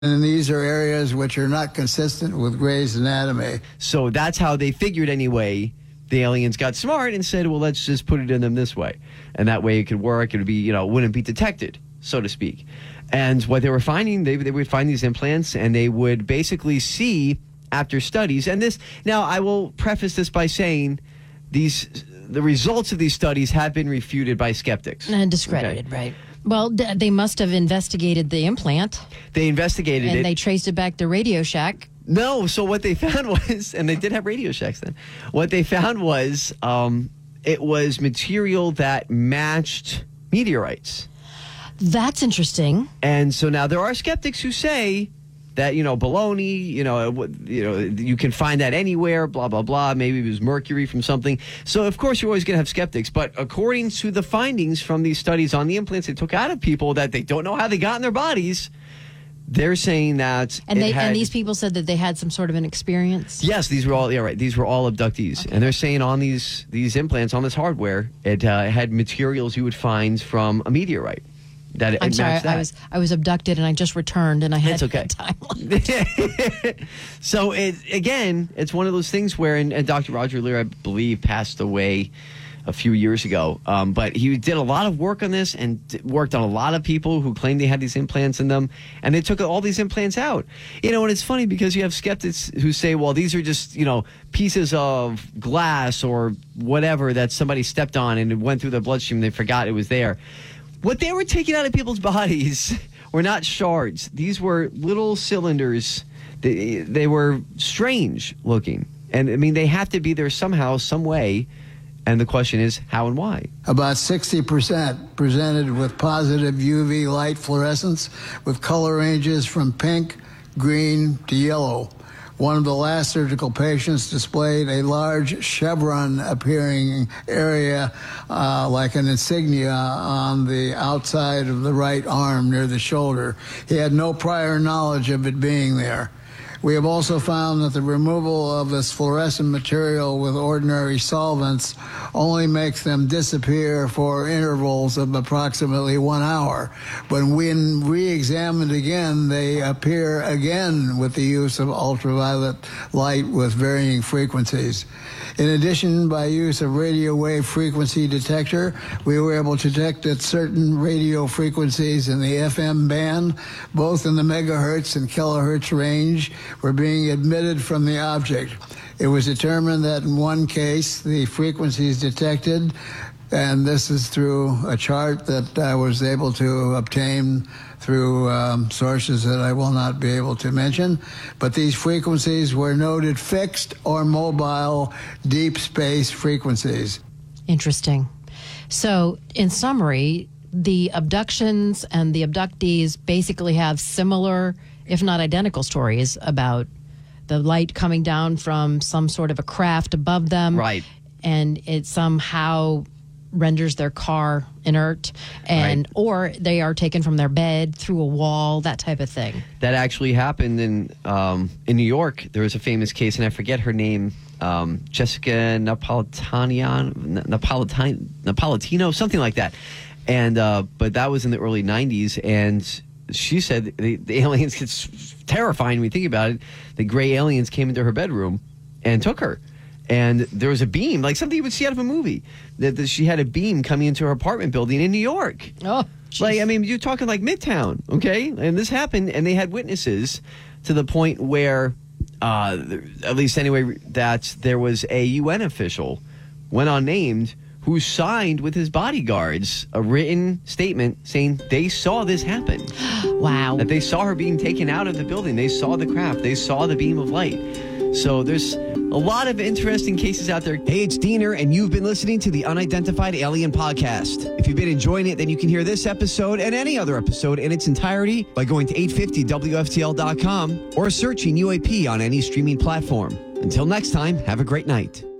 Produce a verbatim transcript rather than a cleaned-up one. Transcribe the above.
And these are areas which are not consistent with Gray's anatomy. So that's how they figured anyway. The aliens got smart and said, well, let's just put it in them this way. And that way it could work. It would be, you know, wouldn't be detected, so to speak. And what they were finding, they, they would find these implants and they would basically see after studies. And this, now I will preface this by saying these, the results of these studies have been refuted by skeptics. And discredited, okay? Right. Well, d- they must have investigated the implant. They investigated and it. And they traced it back to Radio Shack. No, so what they found was, and they did have Radio Shacks then, what they found was um, it was material that matched meteorites. That's interesting. And so now there are skeptics who say that, you know, baloney, you know, you know, you can find that anywhere, blah, blah, blah. Maybe it was mercury from something. So, of course, you're always going to have skeptics. But according to the findings from these studies on the implants they took out of people that they don't know how they got in their bodies, they're saying that and they had, and these people said that they had some sort of an experience. Yes, these were all yeah right. These were all abductees, okay. And they're saying on these these implants on this hardware, it uh, had materials you would find from a meteorite. That it, I'm it sorry, that. I was I was abducted and I just returned and I had it's okay. time. So it again, it's one of those things where, and, and Doctor Roger Leir, I believe, passed away a few years ago. Um, but he did a lot of work on this and d- worked on a lot of people who claimed they had these implants in them, and they took all these implants out. You know, and it's funny because you have skeptics who say, well, these are just, you know, pieces of glass or whatever that somebody stepped on and it went through their bloodstream and they forgot it was there. What they were taking out of people's bodies were not shards. These were little cylinders. They, they were strange looking. And, I mean, they have to be there somehow, some way. And the question is, how and why? About sixty percent presented with positive U V light fluorescence with color ranges from pink, green to yellow. One of the last surgical patients displayed a large chevron-appearing area uh, like an insignia on the outside of the right arm near the shoulder. He had no prior knowledge of it being there. We have also found that the removal of this fluorescent material with ordinary solvents only makes them disappear for intervals of approximately one hour. But when re-examined again, they appear again with the use of ultraviolet light with varying frequencies. In addition, by use of radio wave frequency detector, we were able to detect that certain radio frequencies in the F M band, both in the megahertz and kilohertz range, were being emitted from the object. It was determined that in one case, the frequencies detected, and this is through a chart that I was able to obtain through um, sources that I will not be able to mention, but these frequencies were noted fixed or mobile deep space frequencies. Interesting. So, in summary, the abductions and the abductees basically have similar, if not identical, stories about the light coming down from some sort of a craft above them. Right. And it somehow renders their car inert, and right. or they are taken from their bed through a wall, that type of thing. That actually happened in um, in New York. There was a famous case, and I forget her name, um, Jessica Napolitano, Napolitano, Napolitano, something like that. And uh, but that was in the early nineties, and she said the, the aliens, it's terrifying when you think about it. The gray aliens came into her bedroom and took her. And there was a beam, like something you would see out of a movie, that, that she had a beam coming into her apartment building in New York. Oh, geez. Like, I mean, you're talking like Midtown, okay? And this happened, and they had witnesses to the point where, uh, at least anyway, that there was a U N official, went unnamed, who signed with his bodyguards a written statement saying they saw this happen. Wow. That they saw her being taken out of the building. They saw the craft. They saw the beam of light. So there's a lot of interesting cases out there. Hey, it's Diener, and you've been listening to the Unidentified Alien Podcast. If you've been enjoying it, then you can hear this episode and any other episode in its entirety by going to eight fifty W F T L dot com or searching U A P on any streaming platform. Until next time, have a great night.